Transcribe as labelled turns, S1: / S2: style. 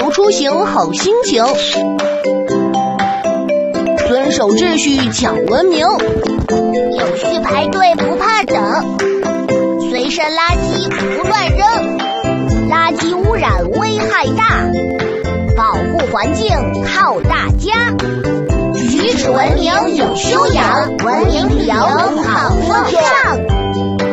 S1: 道出行好心情，遵守秩序讲文明，
S2: 有序排队不怕等，随身垃圾不乱扔，垃圾污染危害大，保护环境靠大家。举止文明有修养，文明旅游好风尚。